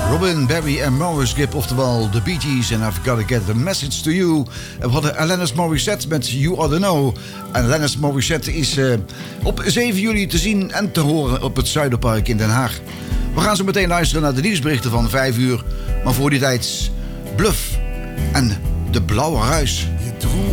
Robin, Barry en Maurice Gibb, oftewel The Bee Gees en I've Gotta Get a Message to You. En we hadden Alanis Morissette met You Oughta Know. En Alanis Morissette is op 7 juli te zien en te horen op het Zuiderpark in Den Haag. We gaan zo meteen luisteren naar de nieuwsberichten van 5 uur. Maar voor die tijd Bluff en De Blauwe Ruis.